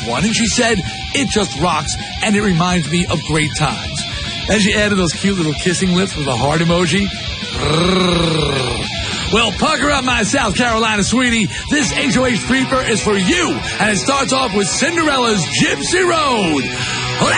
one. And she said, it just rocks, and it reminds me of great times. Then she added those cute little kissing lips with a heart emoji. Well, pucker up, my South Carolina sweetie. This HOH Creeper is for you, and it starts off with Cinderella's Gypsy Road.